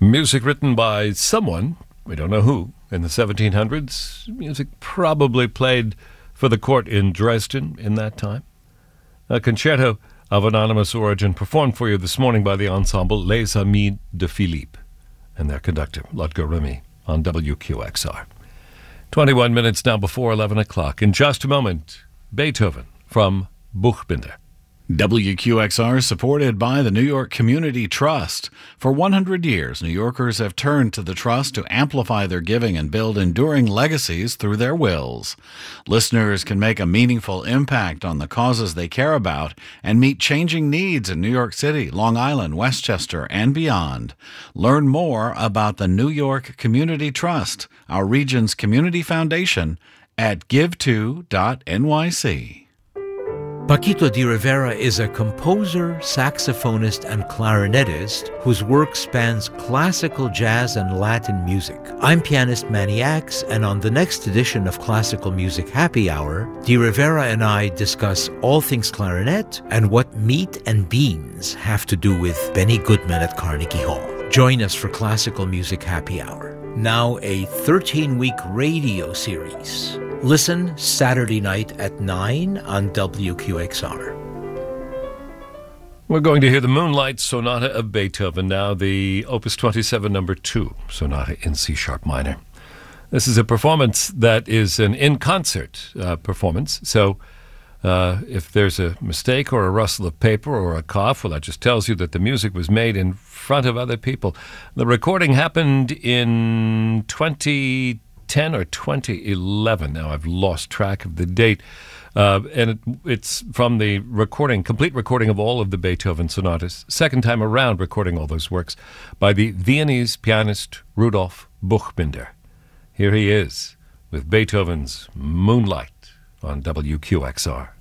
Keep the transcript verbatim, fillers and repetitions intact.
Music written by someone, we don't know who, in the seventeen hundreds. Music probably played for the court in Dresden in that time. A concerto of anonymous origin performed for you this morning by the ensemble Les Amis de Philippe and their conductor, Ludger Remy, on W Q X R. twenty-one minutes now before eleven o'clock. In just a moment, Beethoven from Buchbinder. W Q X R is supported by the New York Community Trust. For one hundred years, New Yorkers have turned to the Trust to amplify their giving and build enduring legacies through their wills. Listeners can make a meaningful impact on the causes they care about and meet changing needs in New York City, Long Island, Westchester, and beyond. Learn more about the New York Community Trust, our region's community foundation, at give to dot N Y C. Paquito de Rivera is a composer, saxophonist, and clarinetist whose work spans classical, jazz, and Latin music. I'm pianist Manny Axe, and on the next edition of Classical Music Happy Hour, de Rivera and I discuss all things clarinet and what meat and beans have to do with Benny Goodman at Carnegie Hall. Join us for Classical Music Happy Hour, now a thirteen-week radio series. Listen Saturday night at nine on W Q X R. We're going to hear the Moonlight Sonata of Beethoven now, the Opus twenty-seven number two Sonata in C-sharp minor. This is a performance that is an in-concert uh, performance, so uh, if there's a mistake or a rustle of paper or a cough, well, that just tells you that the music was made in front of other people. The recording happened in twenty ten or twenty eleven. Now I've lost track of the date. Uh, and it, it's from the recording, complete recording of all of the Beethoven sonatas, second time around recording all those works, by the Viennese pianist Rudolf Buchbinder. Here he is with Beethoven's Moonlight on W Q X R.